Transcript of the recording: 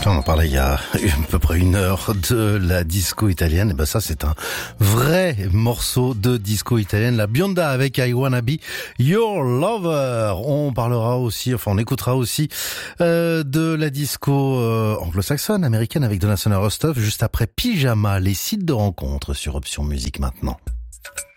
On en parlait il y a à peu près une heure de la disco italienne. Et ben ça, c'est un vrai morceau de disco italienne. La Bionda avec I Wanna Be Your Lover. On parlera aussi, on écoutera aussi de la disco anglo-saxonne, américaine avec Donna Summer Rostov juste après Pyjama, les sites de rencontres sur Option Musique maintenant.